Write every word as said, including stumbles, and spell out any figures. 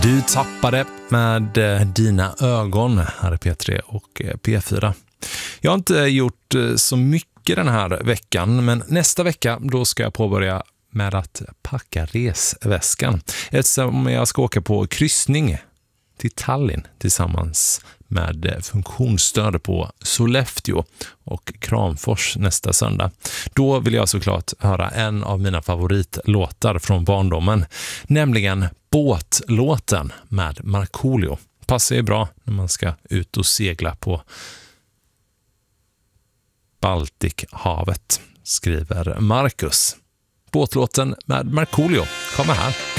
Du tappade med eh, dina ögon här i P tre och eh, P fyra. Jag har inte gjort eh, så mycket den här veckan, men nästa vecka då ska jag påbörja med att packa resväskan. Eftersom jag ska åka på kryssning till Tallinn tillsammans med funktionsstöd på Sollefteå och Kramfors nästa söndag. Då vill jag såklart höra en av mina favoritlåtar från barndomen, nämligen Båtlåten med Markoolio. Passar ju bra när man ska ut och segla på Baltikhavet, skriver Marcus. Båtlåten med Markoolio kommer här.